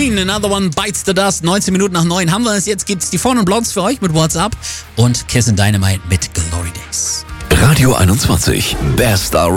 Queen, Another One Bites the Dust. 19 Minuten nach 9 haben wir es. Jetzt gibt's die Phone und Blondes für euch mit WhatsApp und Kiss and Dynamite mit Glory Days. Radio 21, Best